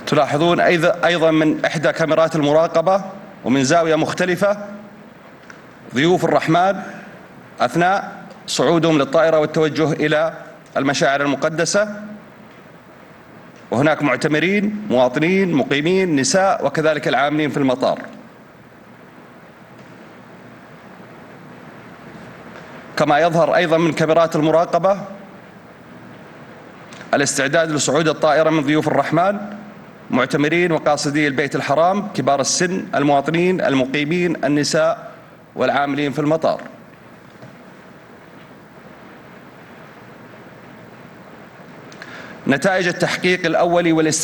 تلاحظون أيضا من إحدى كاميرات المراقبة ومن زاوية مختلفة ضيوف الرحمن أثناء صعودهم للطائرة والتوجه إلى المشاعر المقدسة، وهناك معتمرين مواطنين مقيمين نساء وكذلك العاملين في المطار. كما يظهر أيضا من كاميرات المراقبة الاستعداد لصعود الطائرة من ضيوف الرحمن معتمرين وقاصدي البيت الحرام، كبار السن، المواطنين المقيمين، النساء والعاملين في المطار. نتائج التحقيق الأولي